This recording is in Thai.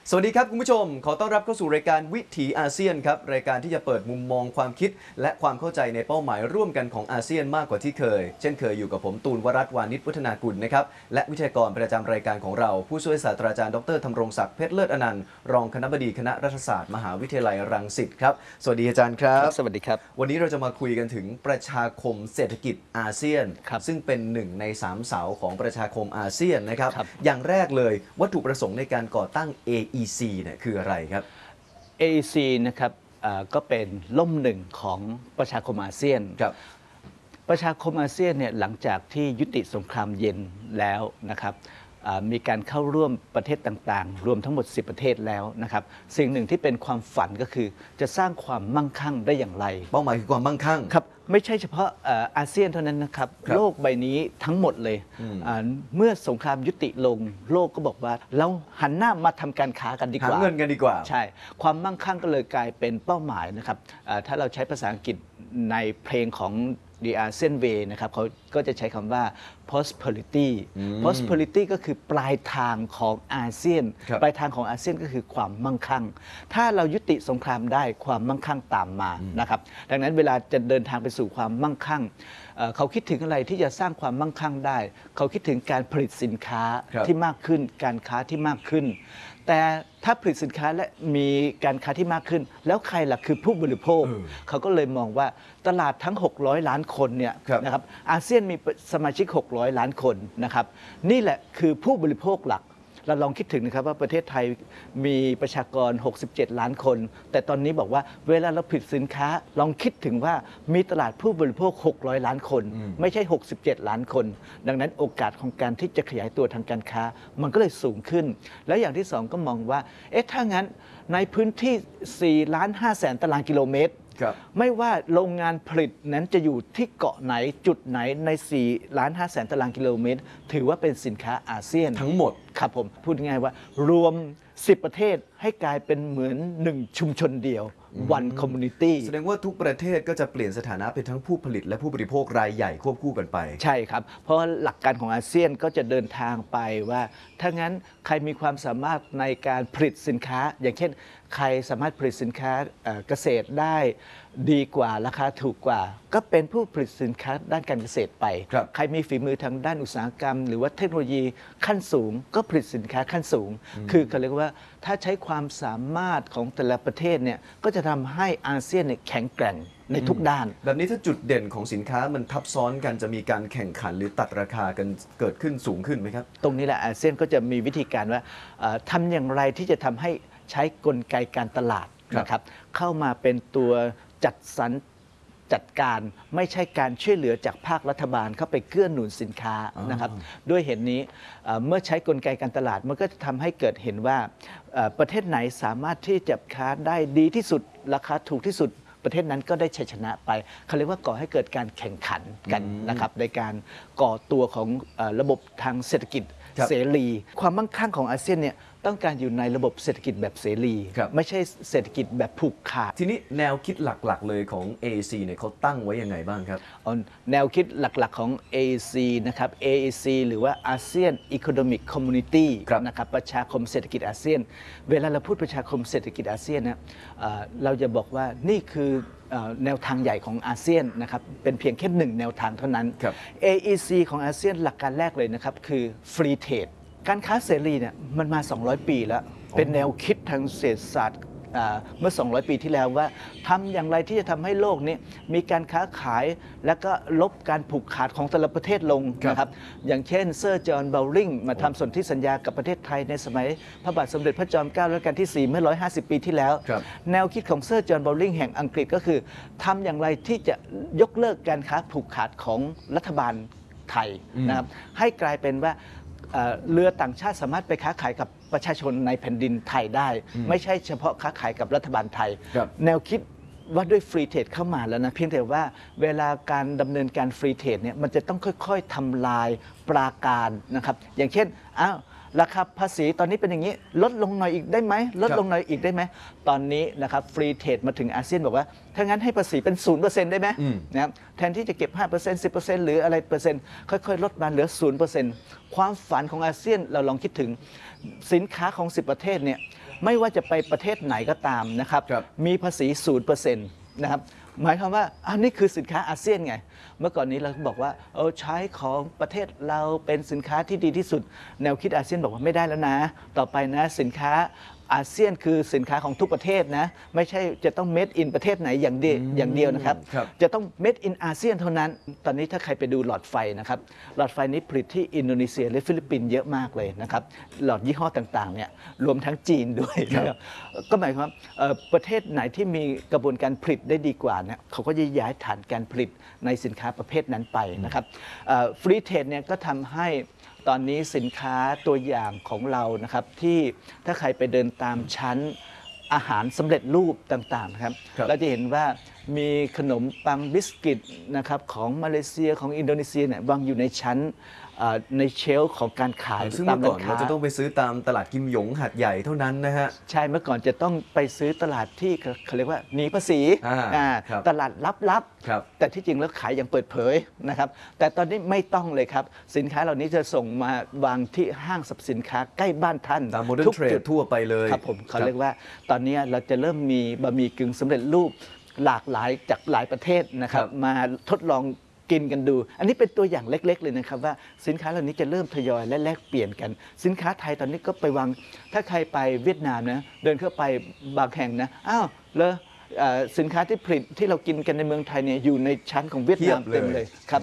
สวัสดีครับคุณผู้ชมขอต้อนรับเข้าสู่รายการวิถีอาเซียนครับรายการที่จะเปิดมุมมองความคิดและความเข้าใจในเป้าหมายร่วมกันของอาเซียนมากกว่าที่เคยเช่นเคยอยู่กับผมตูนวรัตน์วานิชวัฒนากุลนะครับและวิทยากรประจำรายการของเราผู้ช่วยศาสตราจารย์ดรธำรงศักดิ์เพชรเลิศอนันต์รองคณบดีคณะรัฐศาสตร์มหาวิทยาลัยรังสิตครับสวัสดีอาจารย์ครับสวัสดีครับวันนี้เราจะมาคุยกันถึงประชาคมเศรษฐกิจอาเซียนซึ่งเป็นหนึ่งใน3เสาของประชาคมอาเซียนนะครับอย่างแรกเลยวัตถุประสงค์ในการก่อตั้ง AEC เนี่ยคืออะไรครับ AEC นะครับก็เป็นล่มหนึ่งของประชาคมอาเซียนประชาคมอาเซียนเนี่ยหลังจากที่ยุติสงครามเย็นแล้วนะครับมีการเข้าร่วมประเทศต่างๆรวมทั้งหมด10ประเทศแล้วนะครับสิ่งหนึ่งที่เป็นความฝันก็คือจะสร้างความมั่งคั่งได้อย่างไรเป้าหมายคือความมั่งคั่งครับไม่ใช่เฉพาะอาเซียนเท่านั้นนะครับโลกใบนี้ทั้งหมดเลยเมื่อสงครามยุติลงโลกก็บอกว่าเราหันหน้ามาทำการค้ากันดีกว่าหาเงินกันดีกว่าใช่ความมั่งคั่งก็เลยกลายเป็นเป้าหมายนะครับถ้าเราใช้ภาษาอังกฤษในเพลงของ The ASEAN Way นะครับเขาก็จะใช้คำว่า prosperity ก็คือปลายทางของอาเซียนปลายทางของอาเซียนก็คือความมั่งคั่งถ้าเรายุติสงครามได้ความมั่งคั่งตามมานะครับดังนั้นเวลาจะเดินทางไปสู่ความมั่งคั่งเขาคิดถึงอะไรที่จะสร้างความมั่งคั่งได้เขาคิดถึงการผลิตสินค้าที่มากขึ้นการค้าที่มากขึ้นแต่ถ้าผลิตสินค้าและมีการค้าที่มากขึ้นแล้วใครล่ะคือผู้บริโภคเขาก็เลยมองว่าตลาดทั้ง600ล้านคนเนี่ยนะครับอาเซียนมีสมาชิก600ล้านคนนะครับนี่แหละคือผู้บริโภคหลักเราลองคิดถึงนะครับว่าประเทศไทยมีประชากร67ล้านคนแต่ตอนนี้บอกว่าเวลาเราผลิตสินค้าลองคิดถึงว่ามีตลาดผู้บริโภค600ล้านคนไม่ใช่67ล้านคนดังนั้นโอกาสของการที่จะขยายตัวทางการค้ามันก็เลยสูงขึ้นแล้วอย่างที่สองก็มองว่าถ้างั้นในพื้นที่4.5 ล้านตารางกิโลเมตรไม่ว่าโรงงานผลิตนั้นจะอยู่ที่เกาะไหนจุดไหนใน4.5 ล้านตารางกิโลเมตรถือว่าเป็นสินค้าอาเซียนทั้งหมดครับผมพูดง่ายๆว่ารวม10ประเทศให้กลายเป็นเหมือน1ชุมชนเดียว one community แสดงว่าทุกประเทศก็จะเปลี่ยนสถานะเป็นทั้งผู้ผลิตและผู้บริโภครายใหญ่ควบคู่กันไปใช่ครับเพราะหลักการของอาเซียนก็จะเดินทางไปว่าถ้างั้นใครมีความสามารถในการผลิตสินค้าอย่างเช่นใครสามารถผลิตสินค้าเกษตรได้ดีกว่าราคาถูกกว่าก็เป็นผู้ผลิตสินค้าด้านการเกษตรไปใครมีฝีมือทางด้านอุตสาหกรรมหรือว่าเทคโนโลยีขั้นสูงก็ผลิตสินค้าขั้นสูงคือเขาเรียกว่าถ้าใช้ความสามารถของแต่ละประเทศเนี่ยก็จะทำให้อาเซียนแข็งแกร่งในทุกด้านแบบนี้ถ้าจุดเด่นของสินค้ามันทับซ้อนกันจะมีการแข่งขันหรือตัดราคากันเกิดขึ้นสูงขึ้นไหมครับตรงนี้แหละอาเซียนก็จะมีวิธีการว่าทำอย่างไรที่จะทำให้ใช้กลไกการตลาดนะครับเข้ามาเป็นตัวจัดสรรจัดการไม่ใช่การช่วยเหลือจากภาครัฐบาลเข้าไปเกื้อหนุนสินค้านะครับด้วยเหตุนี้เมื่อใช้กลไกการตลาดมันก็จะทำให้เกิดเห็นว่าประเทศไหนสามารถที่จะค้าได้ดีที่สุดราคาถูกที่สุดประเทศนั้นก็ได้ชัยชนะไปเขาเรียกว่าก่อให้เกิดการแข่งขันกันนะครับในการก่อตัวของระบบทางเศรษฐกิจเสรีความมั่งคั่งของอาเซียนเนี่ยต้องการอยู่ในระบบเศรษฐกิจแบบเสรีไม่ใช่เศรษฐกิจแบบผูกขาดทีนี้แนวคิดหลักๆเลยของ AEC เนี่ยเขาตั้งไว้ยังไงบ้างครับแนวคิดหลักๆของ AEC นะครับ AEC หรือว่า ASEAN Economic Community นะครับประชาคมเศรษฐกิจอาเซียนเวลาเราพูดประชาคมเศรษฐกิจอาเซียนนะเราจะบอกว่านี่คือแนวทางใหญ่ของอาเซียนนะครับเป็นเพียงแค่หนึ่งแนวทางเท่านั้น AEC ของอาเซียนหลักการแรกเลยนะครับคือ Free Trade การค้าเสรีเนี่ยมันมา200ปีแล้วเป็นแนวคิดทางเศรษฐศาสตร์เมื่อ200ปีที่แล้วว่าทำอย่างไรที่จะทำให้โลกนี้มีการค้าขายและก็ลบการผูกขาดของแต่ละประเทศลงนะครับอย่างเช่นเซอร์จอห์น เบลลิงมาทำสนธิสัญญากับประเทศไทยในสมัยพระบาทสมเด็จพระจอมเกล้ารัชกาลที่4เมื่อ150ปีที่แล้วแนวคิดของเซอร์จอห์น เบลลิงแห่งอังกฤษก็คือทำอย่างไรที่จะยกเลิกการค้าผูกขาดของรัฐบาลไทยนะครับให้กลายเป็นว่าเรือต่างชาติสามารถไปค้าขายกับประชาชนในแผ่นดินไทยได้ไม่ใช่เฉพาะค้าขายกับรัฐบาลไทยแนวคิดว่าด้วยฟรีเทรดเข้ามาแล้วนะเพียงแต่ว่าเวลาการดำเนินการฟรีเทรดเนี่ยมันจะต้องค่อยๆทำลายปราการนะครับอย่างเช่นราคาภาษีตอนนี้เป็นอย่างนี้ลดลงหน่อยอีกได้ไหมลดลงหน่อยอีกได้ไหมตอนนี้นะครับฟรีเทรดมาถึงอาเซียนบอกว่าถ้างั้นให้ภาษีเป็น 0% ได้ไหมนะครับแทนที่จะเก็บ 5% 10% หรืออะไรเปอร์เซ็นต์ค่อยๆลดมาเหลือ 0%ความฝันของอาเซียนเราลองคิดถึงสินค้าของ10ประเทศเนี่ยไม่ว่าจะไปประเทศไหนก็ตามนะครับมีภาษี 0% นะครับหมายความว่าอันนี้คือสินค้าอาเซียนไงเมื่อก่อนนี้เราบอกว่าใช้ของประเทศเราเป็นสินค้าที่ดีที่สุดแนวคิดอาเซียนบอกว่าไม่ได้แล้วนะต่อไปนะสินค้าอาเซียนคือสินค้าของทุกประเทศนะไม่ใช่จะต้อง made in ประเทศไหนอย่างเดียวนะครับจะต้อง made in อาเซียนเท่านั้นตอนนี้ถ้าใครไปดูหลอดไฟนะครับหลอดไฟนี้ผลิตที่อินโดนีเซียและฟิลิปปินส์เยอะมากเลยนะครับหลอดยี่ห้อต่างๆเนี่ยรวมทั้งจีนด้วยนะครับก็หมายความว่าประเทศไหนที่มีกระบวนการผลิตได้ดีกว่าเนี่ยเขาก็จะย้ายฐานการผลิตในสินค้าประเภทนั้นไปนะครับฟรีเทรดเนี่ยก็ทำให้ตอนนี้สินค้าตัวอย่างของเรานะครับที่ถ้าใครไปเดินตามชั้นอาหารสำเร็จรูปต่างๆนะครับเราจะเห็นว่ามีขนมปังบิสกิตนะครับของมาเลเซียของอินโดนีเซียเนี่ยวางอยู่ในชั้นในเชลฟ์ของการขายซึ่งเมื่อก่อนเราจะต้องไปซื้อตามตลาดกิมหยงหัดใหญ่เท่านั้นนะฮะใช่เมื่อก่อนจะต้องไปซื้อตลาดที่เขาเรียกว่าหนีภาษีตลาดลับๆแต่ที่จริงแล้วขายอย่างเปิดเผยนะครับแต่ตอนนี้ไม่ต้องเลยครับสินค้าเหล่านี้จะส่งมาวางที่ห้างสรรพสินค้าใกล้บ้านท่านตามโมเดิร์นเทรดทั่วไปเลยครับผมเขาเรียกว่าตอนนี้เราจะเริ่มมีบะหมี่กึ่งสำเร็จรูปหลากหลายจากหลายประเทศนะครับมาทดลองกินกันดูอันนี้เป็นตัวอย่างเล็กๆเลยนะครับว่าสินค้าเหล่านี้จะเริ่มทยอยและแลกเปลี่ยนกันสินค้าไทยตอนนี้ก็ไปวางถ้าใครไปเวียดนามนะเดินเข้าไปบางแห่งนะอ้าวเลยสินค้าที่ผลิตที่เรากินกันในเมืองไทยเนี่ยอยู่ในชั้นของเวียดนามเต็มเลยครับ